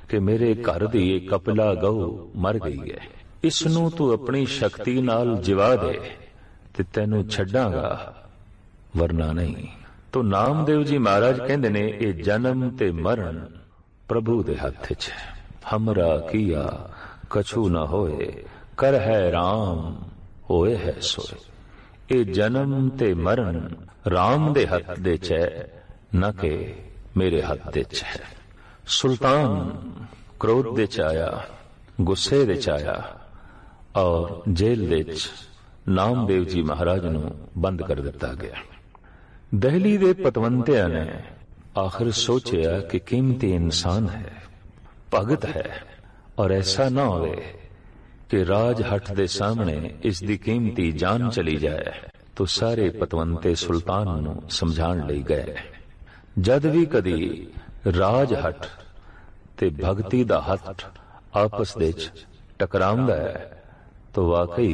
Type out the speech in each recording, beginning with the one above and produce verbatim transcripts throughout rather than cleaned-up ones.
कि मेरे घर दी कपिला गऊ मर गई है, इसनूं तू अपनी शक्ति नाल जिवा दे ते तैनूं छड्डांगा, वरना नहीं। तो नामदेव जी महाराज कहंदे ने ये जन्म ते मरण प्रभु दे हथ च है। हमरा किया कछु न होए, कर है राम होए है सोए। ये जन्म ते मरण राम दे हथ दे च है, न के मेरे हथ दे च है। सुल्तान क्रोध दे च आया, गुस्से दे च आया और जेल दे च नामदेव जी महाराज नूं बंद कर दिता गया। दहली दे पतवंतिया ने आखिर सोचा कि कीमती इंसान है, भगत है, और ऐसा ना होवे कि राजहट दे सामने इसकी कीमती जान चली जाए। तो सारे पतवंते सुल्तान नूं समझाण लई गए। जद भी कदी राजहट ते भगती दा हट आपस दे च टकरांदा है तो वाकई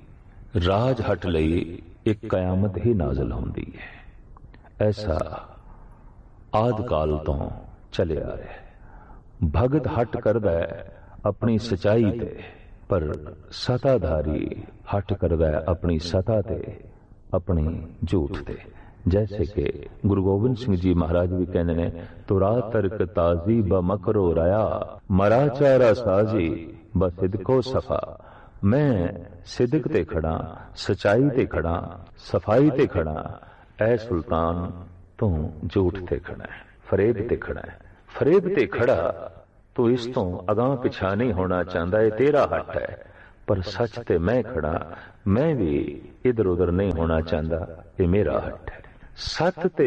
राजहट लई एक कयामत ही नाज़िल होंदी है। ऐसा आद काल तो चले आ रहा है। भगत हट करदा है अपनी सच्चाई ते, पर सताधारी हट करदा है अपनी सता ते, अपनी झूठ ते। जैसे कि गुरु गोबिंद सिंह जी महाराज भी कहने ने, तुरा तर्क ताजी ब मकरो रया, मरा चारा साजी ब सिदको सफा। मैं सिदक ते खड़ा, सच्चाई ते खड़ा, सफाई ते खड़ा, ऐ सुल्तान तू झूठ ते खड़ा है, फरेब ते खड़ा है। फरेब ते खड़ा तो इस तो अगां पिछा नहीं होना चाहता, ये तेरा हट है, पर सच ते मैं खड़ा, मैं भी इधर उधर नहीं होना चाहता, ये मेरा हट है। सत ते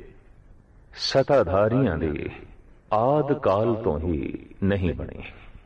सताधारियां दी आद काल तो ही नहीं बनी।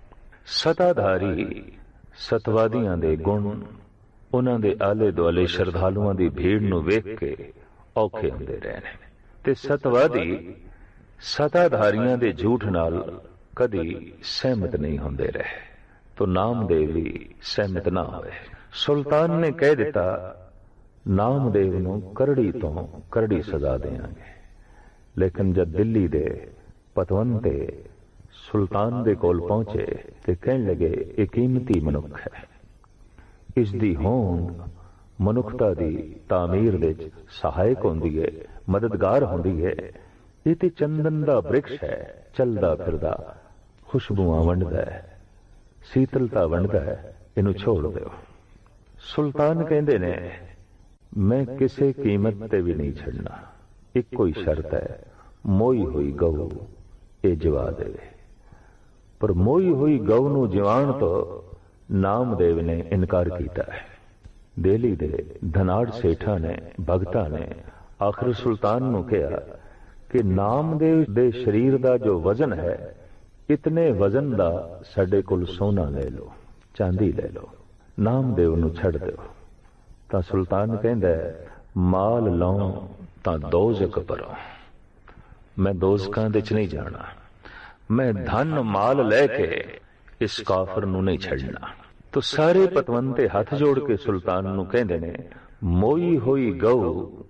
सताधारी सतवादियां दे गुण उन्हां दे आले दुआले श्रद्धालुआं दी भीड़ नूं वेख के औखे हुंदे रहे ने, ते सतवादी सताधारियां दे झूठ नाल कदी सहमत नहीं होंदे रहे। तो नामदेव भी सहमत ना होए। सुल्तान ने कह दिता, नामदेव नूं करड़ी तो करड़ी सजा देंगे। लेकिन जब दिल्ली दे पतवंते सुल्तान दे कोल पहुंचे ते कहन लगे, ये कीमती मनुख है, इसदी होंद मनुखता दी तामीर दे सहायक होंदी है, मददगार होंदी है। ये ते चंदन दा वृक्ष है, चलदा फिरदा खुशबुआं वंडदा है, शीतलता वंडदा है, इनू छोड़ दो। सुल्तान कहंदे ने, मैं किसी कीमत ते भी नहीं छड़ना, एक कोई शर्त है, मोई हुई गऊ ये जिवा देवे। पर मोई हुई गऊ नू जिवाण तो नामदेव ने इनकार किया है। दिल्ली दे धनाड़ सेठा ने भगता ने आखिर सुल्तान नू कहा कि नामदेव दे शरीर दा जो वजन है, इतने वजन दा साडे कोल सोना ले लो, चांदी ले लो, नामदेव नू छड़ दो। तां सुल्तान कहंदा है, माल लाऊं तां दोज़ख भरो, मैं दोज़खां दे च नहीं जाना, मैं धन माल लैके इस काफर नू नहीं छड़ना। तो सारे पतवंते हाथ जोड़ के सुल्तान नू कहंदे ने, मोई होई गऊ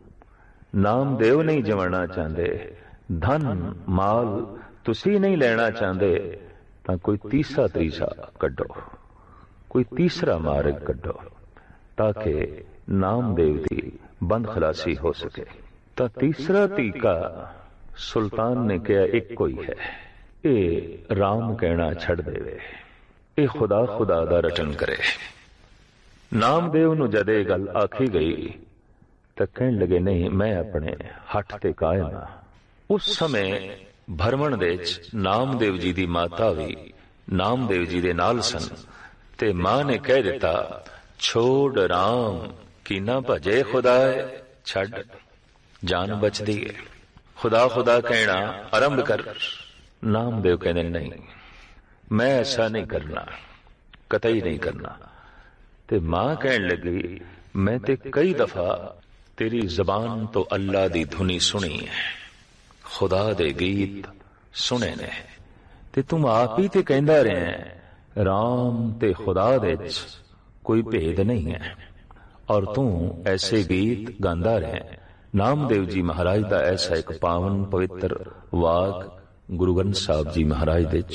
नामदेव नहीं जवाना चाहते, धन माल तुसी नहीं लेना चाहते, तां कोई तीसरा तरीसा कड्डो, कोई तीसरा मार्ग कड्डो, ताकि नामदेव की बंद खलासी हो सके। तां तीसरा तीका सुल्तान ने कहा, एक कोई है, ये राम कहना छड़ देवे, ये खुदा खुदा दा रटन करे। नामदेव नू जदे गल आखी गई तो कहन लगे, नहीं मैं अपने हट ते कायम हां। उस समय भरमण दे नामदेव जी दी माता भी नामदेव जी दे नाल सन, ते मां ने कह दिता, छोड़ राम की ना भजे खुदाए, छड़ जान बचदी है, खुदा खुदा कहना आरंभ कर। नामदेव कहने, नहीं मैं ऐसा नहीं करना, कतई नहीं करना। ते मां कहन लगी, मैं ते कई दफा तेरी जबान तो अल्लाह दी धुनी सुनी है, खुदा दे गीत सुने ने, ते तुम आप ही ते कहंदा रहे हैं राम ते खुदा दे कोई भेद नहीं है, और तू ऐसे गीत गांदा रहे। नामदेव जी महाराज दा ऐसा एक पावन पवित्र वाक गुरु ग्रंथ साहब जी महाराज दे